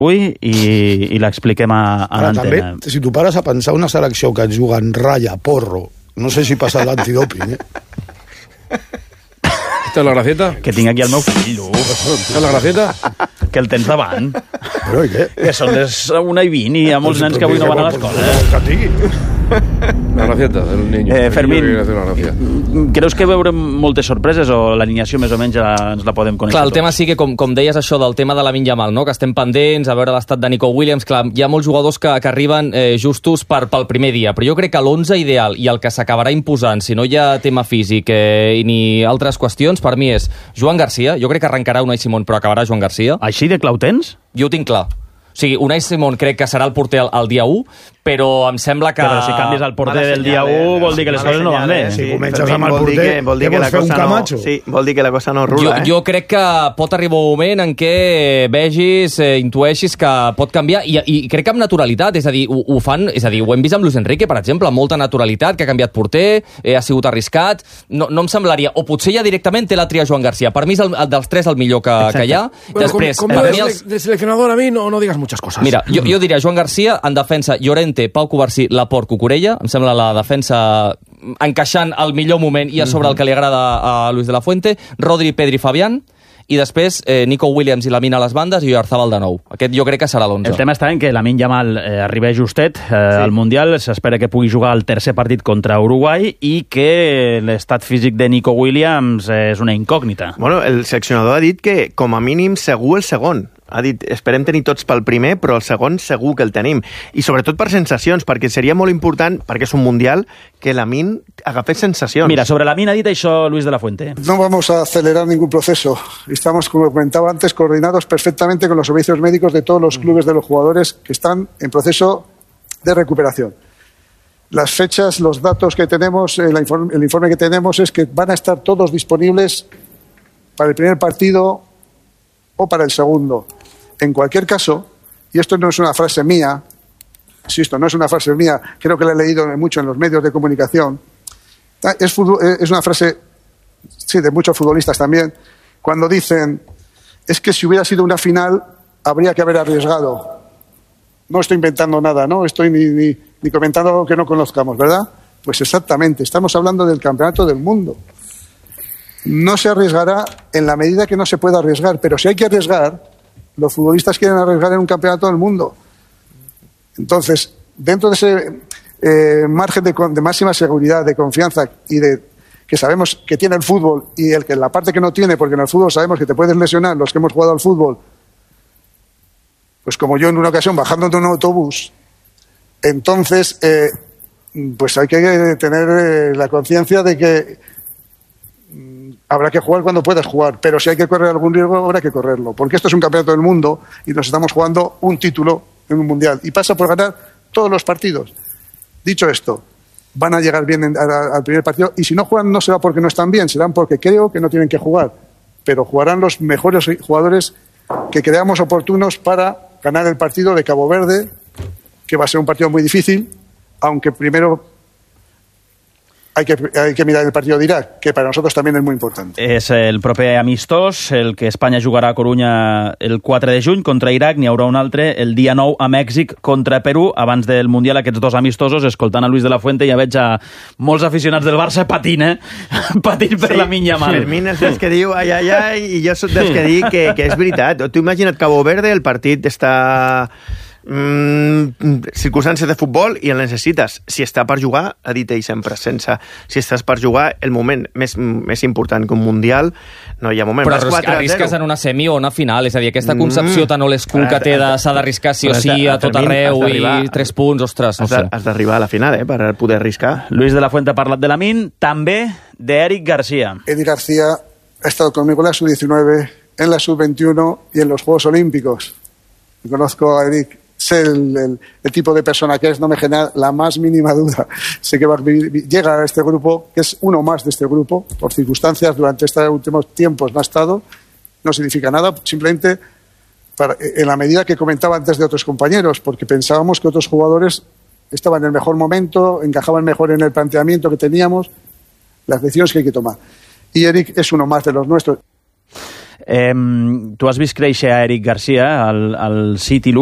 avui i l'expliquem a l'antena. També, si tu pares a pensar una selecció que juga en ratlla, porro, no sé si passa l'antidoping, ¿Esta es la gracieta? Que tinc aquí el meu fill, ¿Esta es la gracieta? que el tens davant. Però i què? Que són les 1:20 i hi ha molts nens que avui no van a l'escola. La gracieta del niño. Fermín, Una gracia. creus que veurem moltes sorpreses o l'alineació més o menys ens la podem conèixer? Clar, el tema sí que, com deies això del tema de Lamine Yamal, no? Que estem pendents a veure l'estat de Nico Williams. Clar, hi ha molts jugadors que arriben justos pel primer dia, però jo crec que l'11 ideal i el que s'acabarà imposant, si no hi ha tema físic ni altres qüestions, per mi és Joan Garcia. Jo crec que arrencarà Unai Simón, però acabarà Joan Garcia. Així de clau tens? Jo ho tinc clar. O sigui, Unai Simón crec que serà el porter el dia 1, però em sembla que... Però si canvies el porter del dia 1 vol dir que les coses no van bé. Si comences amb el porter, vol dir què que vols la fer, un cosa Camacho? Sí, vol dir que la cosa no rula, Jo crec que pot arribar un moment en què vegis, intueixis que pot canviar, i crec que amb naturalitat, és a dir, ho fan, és a dir, ho hem vist amb Luis Enrique, per exemple, amb molta naturalitat, que ha canviat porter, ha sigut arriscat, no em semblaria, o potser ja directament té la tria Joan Garcia. Per mi és dels tres el millor que hi ha. Bueno, Després, como de seleccionador a mí no digas muchas cosas. Mira, jo diria Joan Garcia, en defensa Llorente, Pau Covarsí, Laporte, Cucurella. Em sembla la defensa encaixant al millor moment i a sobre el que li agrada a Luis de la Fuente. Rodri, Pedri, Fabián. I després Nico Williams i Lamine a les bandes i Oyarzabal de nou. Aquest jo crec que serà l'11. El tema està en que Lamine Yamal arriba justet al Mundial, s'espera que pugui jugar el tercer partit contra Uruguai i que l'estat físic de Nico Williams és una incògnita. Bueno, el seleccionador ha dit que com a mínim segur el segon. Ha dit, esperem tenir tots pel primer, però el segon segur que el tenim. I sobretot per sensacions, perquè seria molt important, perquè és un Mundial, que Lamine agafés sensacions. Mira, sobre Lamine ha dit això Luis de la Fuente. No vamos a acelerar ningún proceso. Estamos, como comentaba antes, coordinados perfectamente con los servicios médicos de todos los clubes de los jugadores que están en proceso de recuperación. Las fechas, los datos que tenemos, el informe que tenemos es que van a estar todos disponibles para el primer partido o para el segundo. En cualquier caso, y esto no es una frase mía, insisto, no es una frase mía, creo que la he leído mucho en los medios de comunicación, es una frase, sí, de muchos futbolistas también, cuando dicen, es que si hubiera sido una final, habría que haber arriesgado. No estoy inventando nada, no estoy ni comentando algo que no conozcamos, ¿verdad? Pues exactamente, estamos hablando del campeonato del mundo. No se arriesgará en la medida que no se pueda arriesgar, pero si hay que arriesgar, los futbolistas quieren arriesgar en un campeonato del mundo. Entonces, dentro de ese margen de máxima seguridad, de confianza y de que sabemos que tiene el fútbol y la parte que no tiene, porque en el fútbol sabemos que te puedes lesionar, los que hemos jugado al fútbol, pues como yo en una ocasión bajando de un autobús, entonces pues hay que tener la conciencia de que habrá que jugar cuando puedas jugar, pero si hay que correr algún riesgo, habrá que correrlo, porque esto es un campeonato del mundo y nos estamos jugando un título en un mundial y pasa por ganar todos los partidos. Dicho esto, van a llegar bien al primer partido y si no juegan no será porque no están bien, serán porque creo que no tienen que jugar, pero jugarán los mejores jugadores que creamos oportunos para ganar el partido de Cabo Verde, que va a ser un partido muy difícil, aunque primero hay que mirar el partido de Irak, que para nosotros también es muy importante. És el proper amistós, el que Espanya jugarà a Corunya el 4 de juny contra Iraq, n'hi haurà un altre el dia 9 a Mèxic contra Perú. Abans del Mundial, aquests dos amistosos, escoltant a Luis de la Fuente, ja veig a molts aficionats del Barça patint per Lamine Yamal. Fermín és dels que diu ai, ai, ai, i jo soc dels que dic que és veritat. Tu imagina't Cabo Verde, el partit està... circumstàncies de futbol i el necessites. Si està per jugar, ha dit ell sempre, si estàs per jugar, el moment més important que un mundial, no hi ha moment. Però arrisques en una semi o una final, és a dir, aquesta concepció tan old school que té s'ha d'arriscar sí o sí a tot arreu i 3 punts, ostres, no sé. Has d'arribar a la final, per poder arriscar. Luis de la Fuente ha parlat de Lamine, també d'Eric García. Eric García ha estado conmigo en la sub-19, en la sub-21 y en los Juegos Olímpicos. Conozco a Eric. Sé el tipo de persona que es, no me genera la más mínima duda. Sé que llega a este grupo, que es uno más de este grupo, por circunstancias, durante estos últimos tiempos no ha estado, no significa nada, simplemente en la medida que comentaba antes de otros compañeros, porque pensábamos que otros jugadores estaban en el mejor momento, encajaban mejor en el planteamiento que teníamos, las decisiones que hay que tomar. Y Eric es uno más de los nuestros. Tu has vist créixer a Eric Garcia al City,